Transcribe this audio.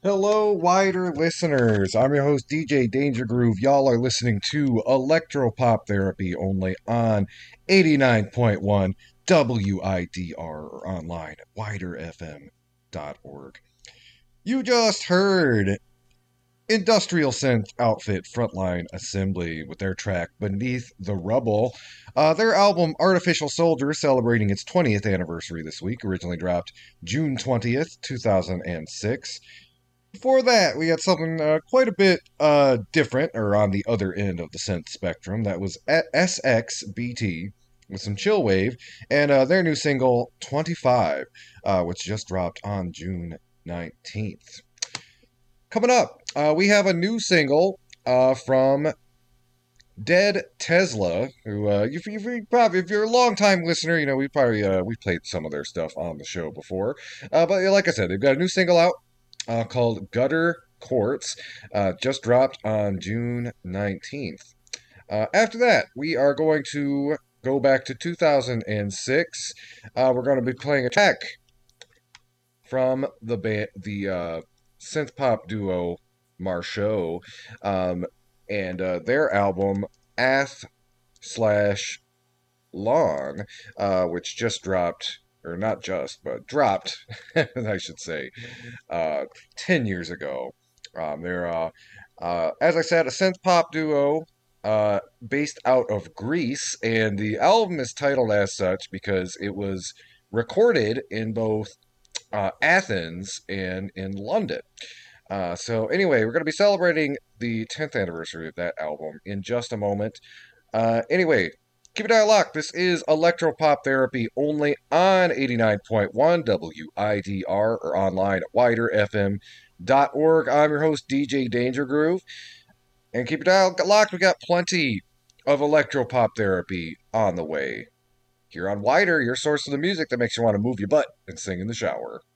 Hello, wider listeners. I'm your host, DJ Danger Groove. Y'all are listening to Electropop Therapy only on 89.1 WIDR or online at widerfm.org. You just heard Industrial Synth Outfit Frontline Assembly with their track Beneath the Rubble. Their album Artificial Soldier, celebrating its 20th anniversary this week, originally dropped June 20th, 2006. Before that, we had something quite a bit different, or on the other end of the synth spectrum. That was SXBT with some chill wave, and their new single 25, which just dropped on June 19th. Coming up, we have a new single from Dead Tesla, who if you're a long time listener, you know we played some of their stuff on the show before. But like I said, they've got a new single out called Gutter Quartz, just dropped on June 19th. After that, we are going to go back to 2006. We're going to be playing a track from the synth pop duo Marceau, and their album Ath slash Long, which just dropped, or not just, but dropped, I should say, 10 years ago. They're, as I said, a synth pop duo based out of Greece, and the album is titled as such because it was recorded in both Athens and in London. So anyway, we're going to be celebrating the 10th anniversary of that album in just a moment. Anyway, keep it dial locked. This is Electropop Therapy only on 89.1 WIDR or online at widerfm.org. I'm your host, DJ Danger Groove. And keep it dial locked. We got plenty of Electropop Therapy on the way. Here on Wider, your source of the music that makes you want to move your butt and sing in the shower.